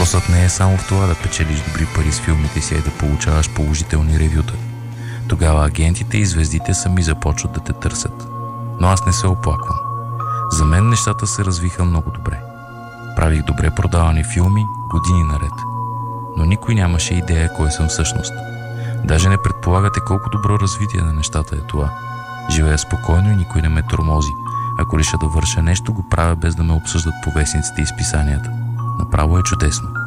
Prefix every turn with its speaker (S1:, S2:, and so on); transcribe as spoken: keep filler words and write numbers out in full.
S1: Въпросът не е само в това да печелиш добри пари с филмите си, а и да получаваш положителни ревюта. Тогава агентите и звездите сами започват да те търсят. Но аз не се оплаквам. За мен нещата се развиха много добре. Правих добре продавани филми години наред. Но никой нямаше идея кой съм всъщност. Даже не предполагате колко добро развитие на нещата е това. Живея спокойно и никой не ме тормози. Ако реша да върша нещо, го правя без да ме обсъждат по вестниците и списанията. Направо е чудесно.